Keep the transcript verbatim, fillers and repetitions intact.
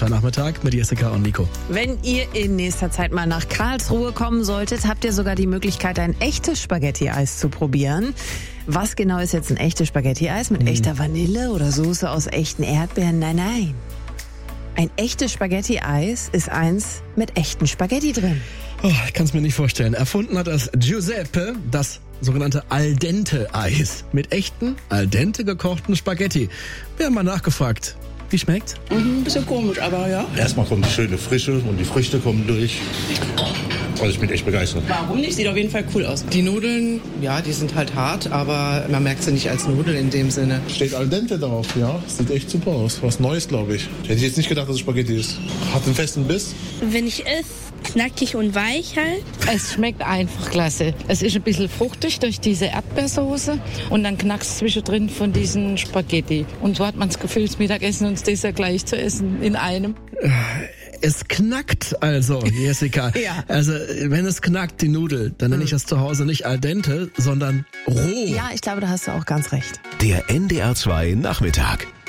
zwei Nachmittag mit Jessica und Nico. Wenn ihr in nächster Zeit mal nach Karlsruhe kommen solltet, habt ihr sogar die Möglichkeit, ein echtes Spaghetti-Eis zu probieren. Was genau ist jetzt ein echtes Spaghetti-Eis? Mit mhm. echter Vanille oder Soße aus echten Erdbeeren? Nein, nein. Ein echtes Spaghetti-Eis ist eins mit echten Spaghetti drin. Oh, ich kann es mir nicht vorstellen. Erfunden hat das Giuseppe, das sogenannte Al dente Eis. Mit echten, al dente gekochten Spaghetti. Wir haben mal nachgefragt. Wie schmeckt's? Mhm, ein bisschen komisch, aber ja. Erstmal kommt die schöne Frische und die Früchte kommen durch. Also ich bin echt begeistert. Warum nicht? Sieht auf jeden Fall cool aus. Die Nudeln, ja, die sind halt hart, aber man merkt sie nicht als Nudeln in dem Sinne. Steht Al dente drauf, ja. Sieht echt super aus. Was Neues, glaube ich. Hätte ich jetzt nicht gedacht, dass es Spaghetti ist. Hat einen festen Biss. Wenn ich esse, knackig und weich halt. Es schmeckt einfach klasse. Es ist ein bisschen fruchtig durch diese Erdbeersoße und dann knackst zwischendrin von diesen Spaghetti. Und so hat man das Gefühl, das Mittagessen und das Dessert gleich zu essen in einem. Es knackt also, Jessica. Ja. Also, wenn es knackt, die Nudel, dann nenne ich das zu Hause nicht al dente, sondern roh. Ja, ich glaube, da hast du auch ganz recht. Der N D R zwei Nachmittag.